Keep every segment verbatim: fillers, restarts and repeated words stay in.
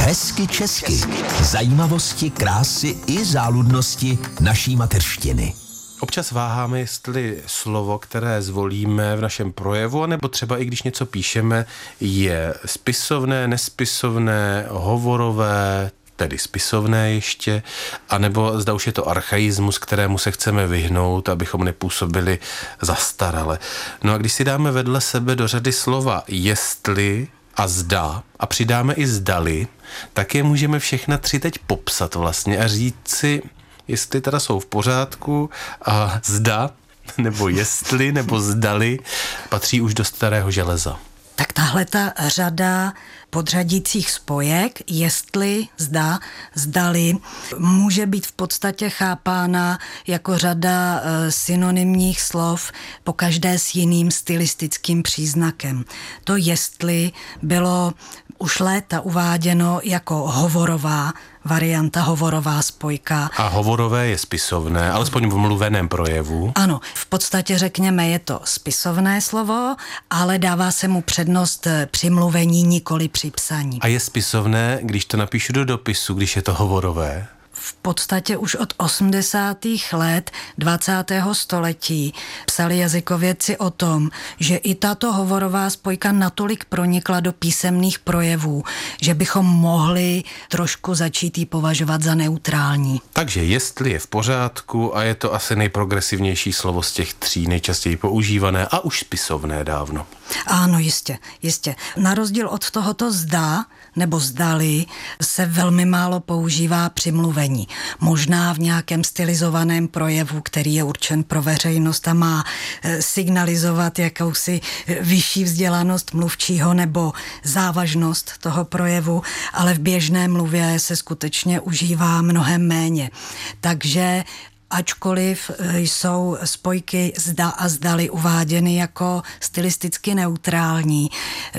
Hezky česky. Zajímavosti, krásy i záludnosti naší mateřštiny. Občas váháme, jestli slovo, které zvolíme v našem projevu, anebo třeba i když něco píšeme, je spisovné, nespisovné, hovorové, tedy spisovné ještě, anebo zda už je to archaismus, kterému se chceme vyhnout, abychom nepůsobili zastarale. No a když si dáme vedle sebe do řady slova jestli a zda a přidáme i zdali, tak je můžeme všechna tři teď popsat vlastně a říct si, jestli teda jsou v pořádku a zda, nebo jestli, nebo zdali, patří už do starého železa. Tak tahle ta řada podřadících spojek, jestli, zda, zdali, může být v podstatě chápána jako řada synonymních slov, pokaždé s jiným stylistickým příznakem. To jestli bylo už léta uváděno jako hovorová varianta, hovorová spojka. A hovorové je spisovné, alespoň v mluveném projevu. Ano, v podstatě řekněme, je to spisovné slovo, ale dává se mu přednost při mluvení, nikoli při psaní. A je spisovné, když to napíšu do dopisu, když je to hovorové? V podstatě už od osmdesátých let dvacátého století psali jazykovědci o tom, že i tato hovorová spojka natolik pronikla do písemných projevů, že bychom mohli trošku začít ji považovat za neutrální. Takže jestli je v pořádku a je to asi nejprogresivnější slovo z těch tří, nejčastěji používané a už spisovné dávno. Ano, jistě, jistě. Na rozdíl od tohoto zda nebo zdali se velmi málo používá při mluvení. Možná v nějakém stylizovaném projevu, který je určen pro veřejnost a má signalizovat jakousi vyšší vzdělanost mluvčího nebo závažnost toho projevu, ale v běžné mluvě se skutečně užívá mnohem méně. Takže ačkoliv jsou spojky zda a zdali uváděny jako stylisticky neutrální,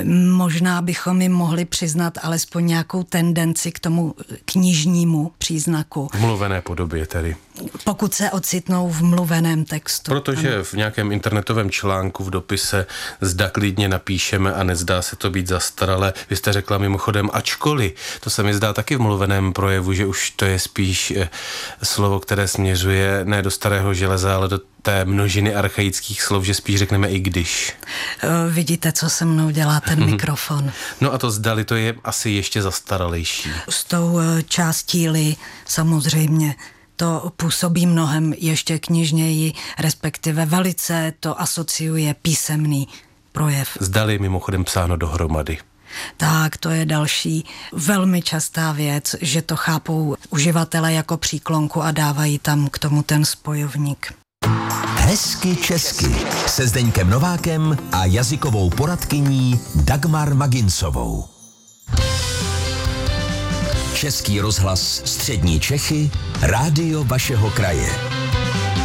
možná bychom jim mohli přiznat alespoň nějakou tendenci k tomu knižnímu příznaku. V mluvené podobě tedy. Pokud se ocitnou v mluveném textu. Protože ano. V nějakém internetovém článku v dopise zda klidně napíšeme a nezdá se to být zastaralé. Vy jste řekla mimochodem ačkoliv. To se mi zdá taky v mluveném projevu, že už to je spíš slovo, které směřuje ne do starého železa, ale do té množiny archaických slov, že spíš řekneme i když. Vidíte, co se mnou dělá ten mikrofon. No a to zdali, to je asi ještě zastaralejší. S tou částí li samozřejmě to působí mnohem ještě knižněji, respektive velice to asociuje písemný projev. Zdali mimochodem psáno dohromady. Tak, to je další velmi častá věc, že to chápou uživatelé jako příklonku a dávají tam k tomu ten spojovník. Hezky česky se Zdeňkem Novákem a jazykovou poradkyní Dagmar Maginsovou. Český rozhlas Střední Čechy, rádio vašeho kraje.